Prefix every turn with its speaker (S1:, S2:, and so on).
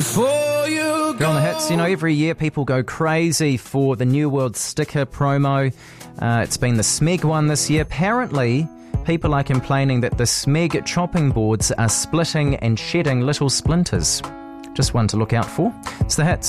S1: You're on the hits. You know, every year people go crazy for the New World sticker promo. It's been the Smeg one this year. Apparently, people are complaining that the Smeg chopping boards are splitting and shedding little splinters. Just one to look out for. It's the hits.